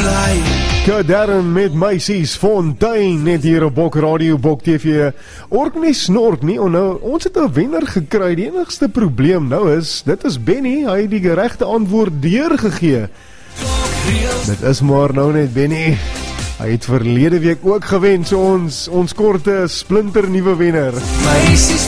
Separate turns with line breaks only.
Darren met Meisies Fontein net hier op Bok Radio, Bok TV. Ork nie snork nie, nou, ons het 'n wenner gekry. Die enigste probleem nou is, dit is Benny, hy het die geregte antwoord deurgegee. Dit is maar nou net Benny. Hy het verlede week ook gewen, so ons korte splinter nuwe wenner. Meisies